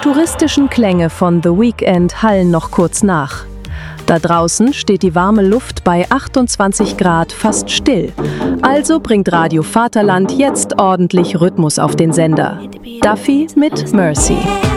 futuristischen Klänge von The Weeknd hallen noch kurz nach. Da draußen steht die warme Luft bei 28 Grad fast still. Also bringt Radio Vaterland jetzt ordentlich Rhythmus auf den Sender. Duffy mit Mercy.